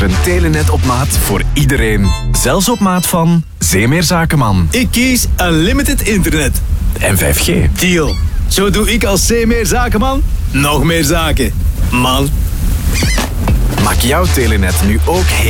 Een telenet op maat voor iedereen. Zelfs op maat van Zeemeer Zakenman. Ik kies Unlimited Internet. En 5G. Deal. Zo doe ik als Zeemeer Zakenman nog meer zaken. Man. Maak jouw telenet nu ook